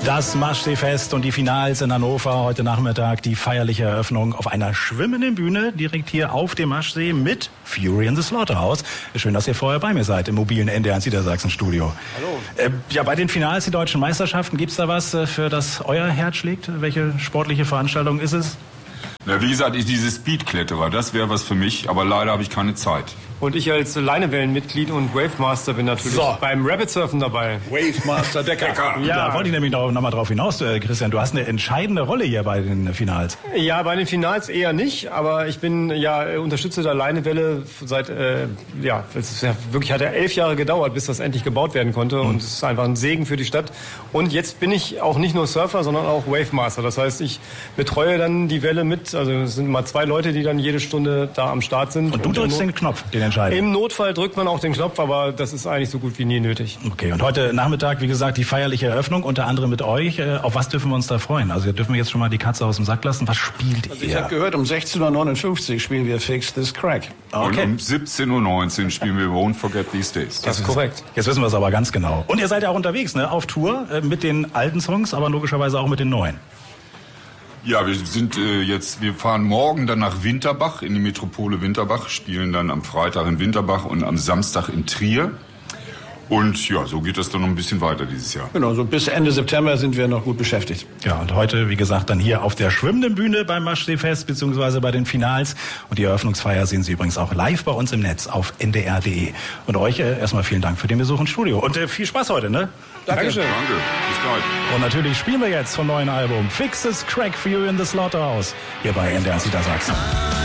Das Maschseefest und die Finals in Hannover heute Nachmittag, die feierliche Eröffnung auf einer schwimmenden Bühne direkt hier auf dem Maschsee mit Fury in the Slaughterhouse. Schön, dass ihr vorher bei mir seid im mobilen NDR Niedersachsen Studio. Hallo. Ja, bei den Finals, die deutschen Meisterschaften, gibt's da was, für das euer Herz schlägt? Welche sportliche Veranstaltung ist es? Na, wie gesagt, diese Speedkletterer, das wäre was für mich, aber leider habe ich keine Zeit. Und ich als Leinewellenmitglied und Wavemaster bin natürlich beim Rapid Surfen dabei. Wavemaster Decker. Ja, da wollte ich nämlich noch mal drauf hinaus, Christian. Du hast eine entscheidende Rolle hier bei den Finals. Ja, bei den Finals eher nicht, aber ich bin ja Unterstützer der Leinewelle seit, es ist ja wirklich, hat ja 11 Jahre gedauert, bis das endlich gebaut werden konnte und es ist einfach ein Segen für die Stadt. Und jetzt bin ich auch nicht nur Surfer, sondern auch Wavemaster. Das heißt, ich betreue dann die Welle mit, also es sind mal 2 Leute, die dann jede Stunde da am Start sind. Und du drückst den Knopf, den entscheidenden. Im Notfall drückt man auch den Knopf, aber das ist eigentlich so gut wie nie nötig. Okay, und heute Nachmittag, wie gesagt, die feierliche Eröffnung, unter anderem mit euch. Auf was dürfen wir uns da freuen? Also dürfen wir jetzt schon mal die Katze aus dem Sack lassen. Was spielt ihr? Ich habe gehört, um 16:59 Uhr spielen wir Fix This Crack. Okay. Und um 17:19 Uhr spielen wir Won't Forget These Days. Das ist korrekt. Jetzt wissen wir es aber ganz genau. Und ihr seid ja auch unterwegs, ne? Auf Tour mit den alten Songs, aber logischerweise auch mit den neuen. Ja, wir fahren morgen dann nach Winterbach, in die Metropole Winterbach, spielen dann am Freitag in Winterbach und am Samstag in Trier. Und ja, so geht das dann noch ein bisschen weiter dieses Jahr. Genau, so bis Ende September sind wir noch gut beschäftigt. Ja, und heute, wie gesagt, dann hier auf der schwimmenden Bühne beim Maschseefest beziehungsweise bei den Finals. Und die Eröffnungsfeier sehen Sie übrigens auch live bei uns im Netz auf ndr.de. Und euch erstmal vielen Dank für den Besuch im Studio. Und viel Spaß heute, ne? Dankeschön. Danke, bis bald. Und natürlich spielen wir jetzt vom neuen Album Fix This Crack for You in the Slaughterhouse hier bei NDR Niedersachsen.